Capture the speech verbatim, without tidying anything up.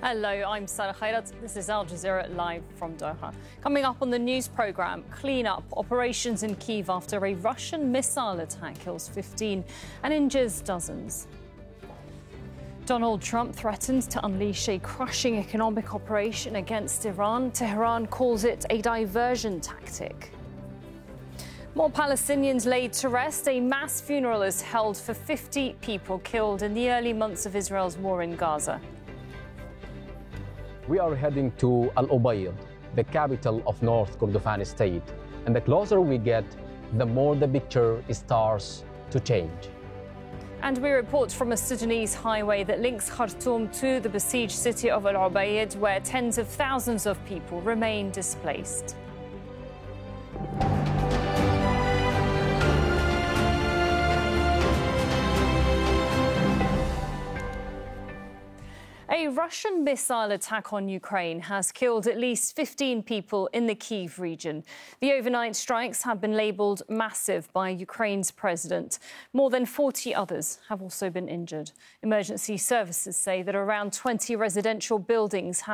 Hello, I'm Sarah Khairat. This is Al Jazeera live from Doha. Coming up on the news programme, clean-up operations in Kyiv after a Russian missile attack kills fifteen and injures dozens. Donald Trump threatens to unleash a crushing economic operation against Iran. Tehran calls it a diversion tactic. More Palestinians laid to rest. A mass funeral is held for fifty people killed in the early months of Israel's war in Gaza. We are heading to Al Ubaid, the capital of North Kordofan state. And the closer we get, the more the picture starts to change. And we report from a Sudanese highway that links Khartoum to the besieged city of Al Ubaid, where tens of thousands of people remain displaced. A Russian missile attack on Ukraine has killed at least fifteen people in the Kyiv region. The overnight strikes have been labelled massive by Ukraine's president. More than forty others have also been injured. Emergency services say that around twenty residential buildings have